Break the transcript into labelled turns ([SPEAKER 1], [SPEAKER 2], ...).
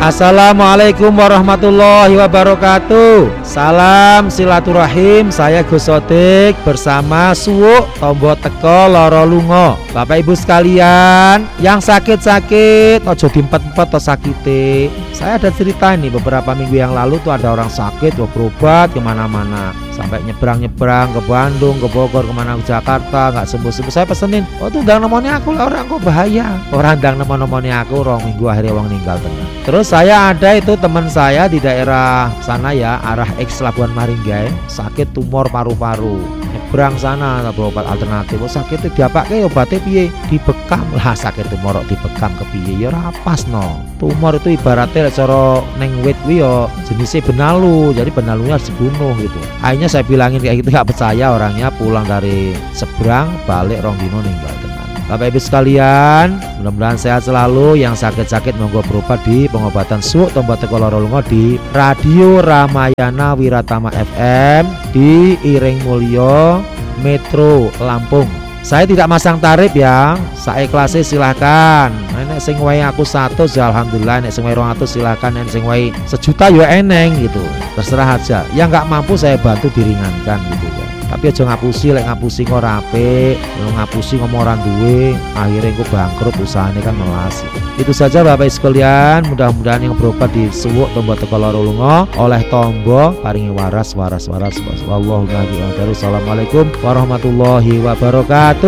[SPEAKER 1] Assalamualaikum warahmatullahi wabarakatuh. Salam silaturahim. Saya Gus Sodik bersama Suwuk Tombo Teko Loro Lunga. Bapak Ibu sekalian, yang sakit-sakit ojo diempet-empet to sakite. Saya ada cerita ini beberapa minggu yang lalu tuh ada orang sakit berobat kemana-mana, sampai nyebrang-nyebrang ke Bandung, ke Bogor, kemana ke Jakarta, nggak sembuh-sembuh. Saya pesenin, oh tuh ndang nemoni aku lah, orang kok bahaya. Orang ndang nemoni aku, rong minggu akhirnya wong ninggal tenang. Terus saya ada itu teman saya di daerah sana ya, arah X Labuan Maringgai, sakit tumor paru-paru. Nyebrang sana berobat alternatif. Oh sakitnya diapake obatnya piye? Dibekam lah, sakit tumor dibekam ke piye ya ora pas no. Tumor itu ibaratnya cara neng wit kuwi ya jenisnya benalu, jadi benalunya harus dibunuh gitu. Akhirnya saya bilangin kayak gitu, nggak percaya orangnya, pulang dari seberang balik rong dino ninggal tenang. Bapak Ibu sekalian, mudah-mudahan sehat selalu. Yang sakit-sakit monggo berobat di pengobatan Suwuk Tombo Teko Loro Lunga di Radio Ramayana Wiratama FM di Iring Mulyo Metro Lampung. Saya tidak masang tarif ya, saya ikhlasnya silahkan. Nek sing wae aku 100 ya alhamdulillah, nek sing wae 200 silahkan, nek sing wae 1 juta ya eneng gitu. Terserah aja. Yang nggak mampu saya bantu diringankan gitu ya. Tapi aja ngapusi, lek ngapusi kok rapi, ngapusi ngomong orang duwe, akhirnya gue bangkrut, usahanya kan melas. Itu saja Bapak Ibu sekalian, mudah-mudahan yang berobat di Suwuk Tombo Teko Loro Lunga oleh Tombo paringi waras. Wallahu a'lam bishawab. Assalamualaikum warahmatullahi wabarakatuh.